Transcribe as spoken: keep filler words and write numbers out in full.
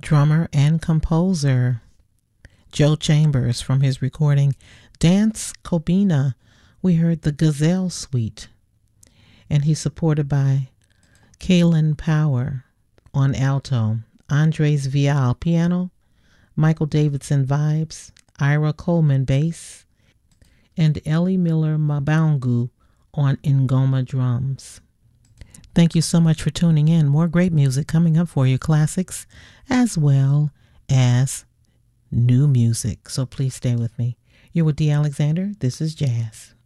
drummer and composer Joe Chambers from his recording Dance Kobina. We heard the Gazelle Suite, and he's supported by Kaylin Power on alto, Andres Vial piano, Michael Davidson vibes, Ira Coleman bass, and Ellie Miller Mabangu on Ngoma drums. Thank you so much for tuning in. More great music coming up for you, classics as well as new music. So please stay with me. You're with Dee Alexander. This is Jazz.